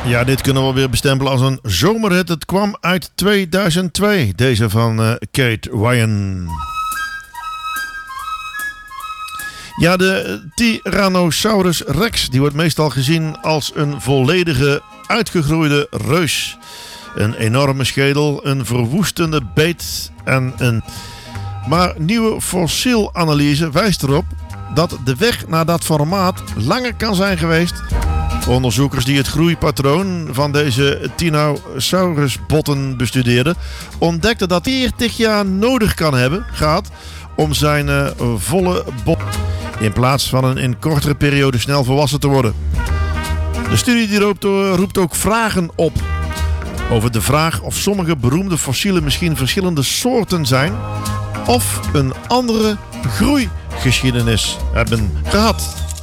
Ja, dit kunnen we weer bestempelen als een zomerhit. Het kwam uit 2002. Deze van Kate Ryan. Ja, de Tyrannosaurus Rex die wordt meestal gezien als een volledige uitgegroeide reus. Een enorme schedel, een verwoestende beet en een... Maar nieuwe fossielanalyse wijst erop dat de weg naar dat formaat langer kan zijn geweest. Onderzoekers die het groeipatroon van deze Tyrannosaurusbotten bestudeerden, ontdekten dat 40 jaar nodig kan hebben gehad om zijn volle bot in plaats van in kortere periode snel volwassen te worden. De studie die roept ook vragen op over de vraag of sommige beroemde fossielen misschien verschillende soorten zijn of een andere groeigeschiedenis hebben gehad.